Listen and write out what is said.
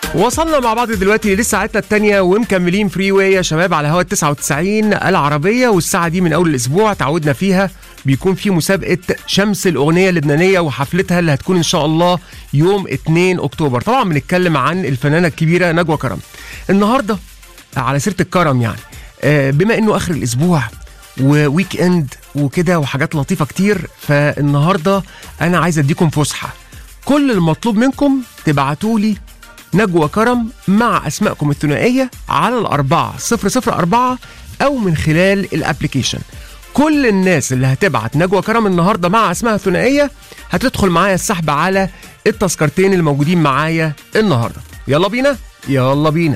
وصلنا مع بعض دلوقتي لساعتنا التانية ومكملين فري واي يا شباب على هوا 99 العربية. والساعة دي من أول الأسبوع تعودنا فيها بيكون في مسابقة شمس الأغنية اللبنانية وحفلتها اللي هتكون إن شاء الله يوم 2 أكتوبر. طبعا بنتكلم عن الفنانة الكبيرة نجوى كرم. النهاردة على سيرة الكرم يعني بما إنه آخر الأسبوع وويك إند وكده وحاجات لطيفة كتير، فالنهاردة أنا عايز أديكم فسحة. كل المطلوب منكم تبعتولي نجوى كرم مع أسمائكم الثنائية على 4004 أو من خلال الابليكيشن. كل الناس اللي هتبعت نجوى كرم النهاردة مع أسمائها الثنائية هتدخل معايا السحب على التذكرتين اللي موجودين معايا النهاردة. يلا بينا يلا بينا.